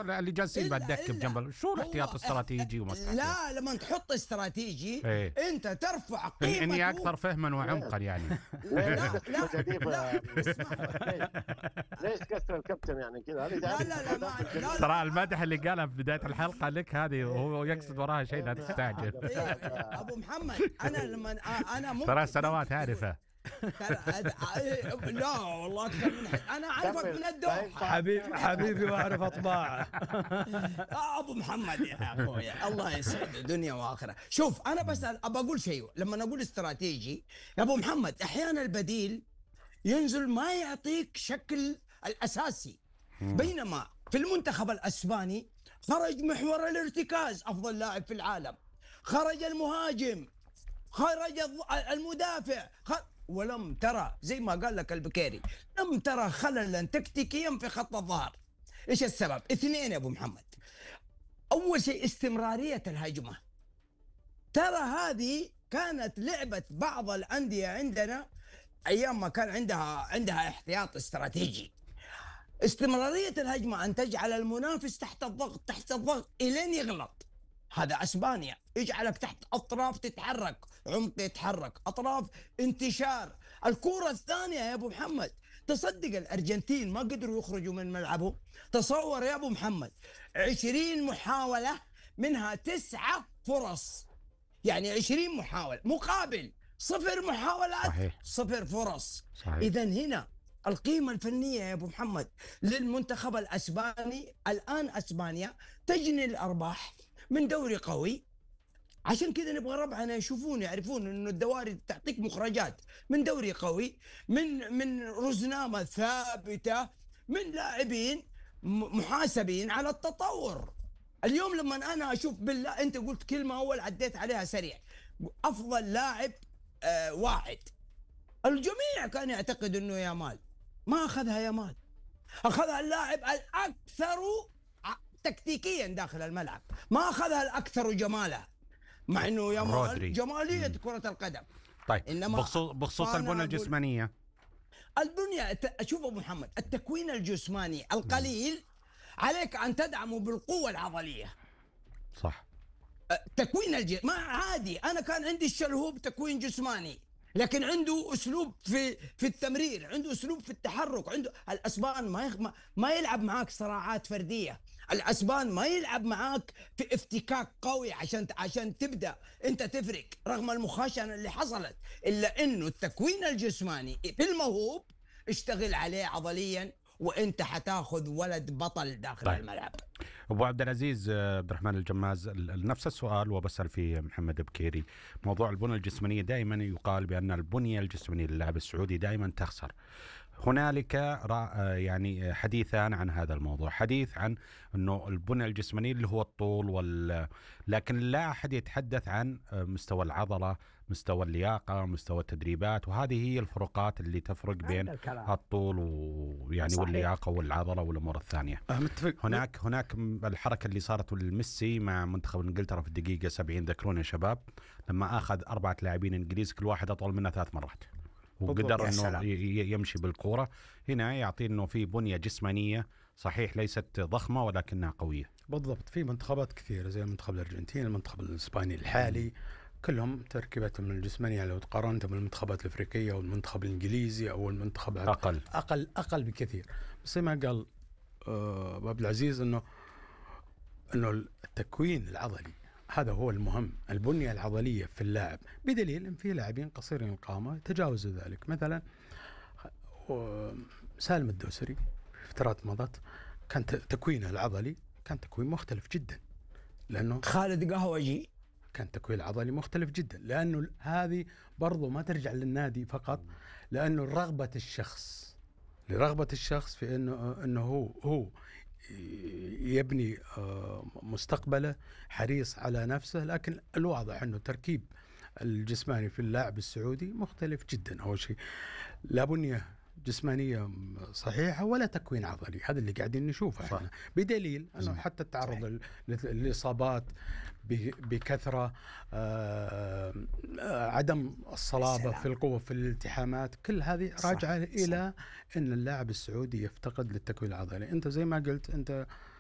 اللي جالسين بعد دكه بجنب شو الاحتياط الاستراتيجي ومصلحته؟ لا لما تحط استراتيجي انت ترفع قيمته. اني اكثر فهما وعمقا يعني. ليش كسر الكابتن يعني كذا؟ لا ترى المدح اللي قالها في بداية الحلقة لك هذه وهو يقصد وراها شيء، لا تستعجل. ابو محمد انا لما انا ممكن ترى سنوات عارفه. لا والله اكثر من انا اعرفك من الدوحه حبيبي واعرف اطباعه. ابو محمد يا اخويا الله يسعد دنيا واخره. شوف انا بس ابى اقول شيء لما نقول استراتيجي يا ابو محمد، احيانا البديل ينزل ما يعطيك شكل الاساسي. بينما في المنتخب الاسباني خرج محور الارتكاز افضل لاعب في العالم، خرج المهاجم، خرج المدافع، ولم ترى زي ما قال لك البكيري لم ترى خللا تكتيكيا في خط الظهر. ايش السبب؟ اثنين يا ابو محمد. اول شيء استمرارية الهجمة. ترى هذه كانت لعبة بعض الأندية عندنا ايام ما كان عندها احتياط استراتيجي. استمرارية الهجمة ان تجعل المنافس تحت الضغط الين يغلط. هذا اسبانيا يجعلك تحت اطراف تتحرك، عمق يتحرك، اطراف انتشار. الكرة الثانية يا ابو محمد، تصدق الارجنتين ما قدروا يخرجوا من ملعبهم؟ تصور يا ابو محمد 20 محاولة منها 9 فرص، يعني 20 محاولة مقابل 0 محاولات. صحيح. 0 فرص. صحيح. إذن هنا القيمة الفنية يا أبو محمد للمنتخب الأسباني الآن. أسبانيا تجني الأرباح من دوري قوي، عشان كذا نبغى ربعنا يشوفون يعرفون إنه الدواري تعطيك مخرجات من دوري قوي، من رزنامة ثابتة، من لاعبين محاسبين على التطور. اليوم لما أنا أشوف بالله، أنت قلت كلمة أول عديت عليها سريع، أفضل لاعب واحد. الجميع كان يعتقد انه يامال، ما اخذها يامال، اخذها اللاعب الاكثر تكتيكيا داخل الملعب، ما اخذها الاكثر جمالا، مع انه يامال جمالية كرة القدم. طيب بخصوص البنية الجسمانية، شوف ابو محمد، التكوين الجسماني القليل عليك ان تدعمه بالقوة العضلية. صح. تكوين ما عادي. انا كان عندي الشلهوب تكوين جسماني، لكن عنده اسلوب في التمرير، عنده اسلوب في التحرك، عنده. الاسبان ما يلعب معاك صراعات فرديه، الاسبان ما يلعب معاك في افتكاك قوي عشان تبدا انت تفرق رغم المخاشنه اللي حصلت، الا انه التكوين الجسماني في الموهوب اشتغل عليه عضليا وانت حتاخذ ولد بطل داخل الملعب. ابو عبد العزيز عبد الرحمن الجماز، نفس السؤال وبسأل فيه محمد بكيري. موضوع البنية الجسمانية دائما يقال بأن البنية الجسمانية للاعب السعودي دائما تخسر. هنالك يعني حديثان عن هذا الموضوع، حديث عن انه البنية الجسمانية اللي هو الطول لكن لا احد يتحدث عن مستوى العضلة، مستوى اللياقة، مستوى التدريبات، وهذه هي الفروقات اللي تفرق بين الطول ويعني واللياقة والعضلة والامور الثانية. هناك الحركة اللي صارت لميسي مع منتخب انجلترا في الدقيقة 70، ذكرون يا شباب، لما اخذ 4 لاعبين انجليز كل واحد اطول منه 3 مرات وقدر انه يمشي بالكوره. هنا يعطي انه في بنيه جسمانيه صحيح ليست ضخمه ولكنها قويه. بالضبط. في منتخبات كثيره زي المنتخب الارجنتيني، المنتخب الاسباني الحالي، كلهم تركيبتهم الجسمانيه لو قارنتهم بالمنتخبات الافريقيه او المنتخب الانجليزي او المنتخب اقل بكثير. بس ما قال عبد العزيز انه التكوين العضلي هذا هو المهم، البنية العضلية في اللاعب، بدليل ان في لاعبين قصيرين القامة تجاوزوا ذلك. مثلا سالم الدوسري في فترات مضت كان تكوينه العضلي كان تكوين مختلف جدا، لانه خالد قهوجي كان تكوين عضلي مختلف جدا، لانه هذه برضو ما ترجع للنادي فقط، لانه رغبة الشخص في انه هو يبني مستقبله، حريص على نفسه. لكن الواضح أنه تركيب الجسماني في اللاعب السعودي مختلف جدا. أول شيء لا بنية جسمانية صحيحة ولا تكوين عضلي، هذا اللي قاعدين نشوفه احنا، بدليل أنه حتى التعرض للإصابات بكثرة، عدم الصلابة في القوة في الالتحامات، كل هذه راجعة إلى أن اللاعب السعودي يفتقد للتكوين العضلي. أنت زي ما قلت، أنت